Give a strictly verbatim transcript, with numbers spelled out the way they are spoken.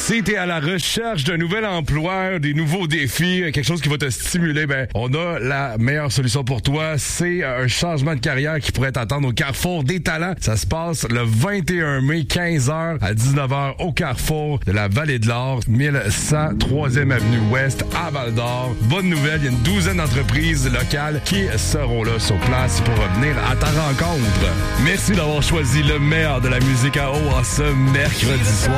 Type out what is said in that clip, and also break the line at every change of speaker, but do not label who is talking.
Si t'es à la recherche d'un nouvel emploi, des nouveaux défis, quelque chose qui va te stimuler, ben on a la meilleure solution pour toi. C'est un changement de carrière qui pourrait t'attendre au Carrefour des Talents. Ça se passe le vingt et un mai, quinze heures à dix-neuf heures au Carrefour de la Vallée de l'Or, mille cent troisième Avenue Ouest à Val-d'Or. Bonne nouvelle, il y a une douzaine d'entreprises locales qui seront là sur place pour venir à ta rencontre. Merci d'avoir choisi le meilleur de la musique à eau en ce mercredi soir.